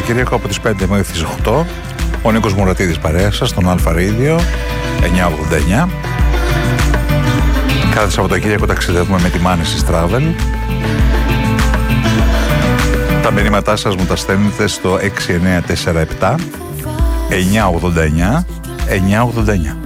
Σαββατοκύριακο από τις 5 μέχρι τις 8. Ο Νίκος Μουρατίδης παρέα σας στον Αλφα Radio 989. Κάθε Σαββατοκύριακο ταξιδεύουμε με τη Μάνησης Travel. Τα μηνύματά σας μου τα στέλνετε στο 6947 989 989.